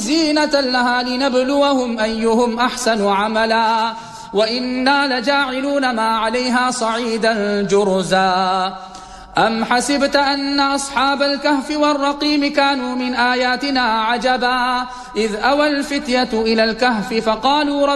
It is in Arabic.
زينة لها لنبلوهم أيهم أحسن عملا وإنا لجاعلون ما عليها صعيدا جرزا أم حسبت أن أصحاب الكهف والرقيم كانوا من آياتنا عجبا إذ أوى الفتية إلى الكهف فقالوا